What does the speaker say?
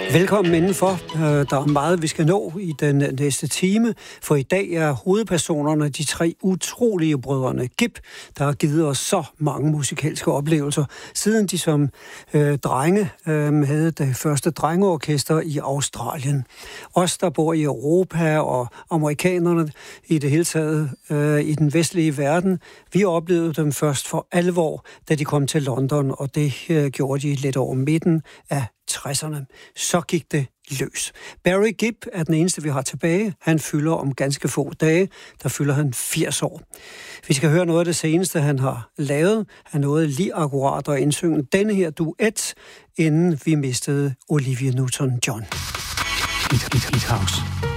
Velkommen indenfor. Der er meget, vi skal nå i den næste time, for i dag er hovedpersonerne de 3 utrolige brødrene Gibb, der har givet os så mange musikalske oplevelser, siden de som drenge havde det første drengeorkester i Australien. Os, der bor i Europa, og amerikanerne i det hele taget i den vestlige verden, vi oplevede dem først for alvor, da de kom til London, og det gjorde de lidt over midten af 60'erne. Så gik det løs. Barry Gibb er den eneste, vi har tilbage. Han fylder om ganske få dage. Der fylder han 80 år. Vi skal høre noget af det seneste, han har lavet. Han nåede lige akkurat at indsynge denne her duet, inden vi mistede Olivia Newton-John. Hit House.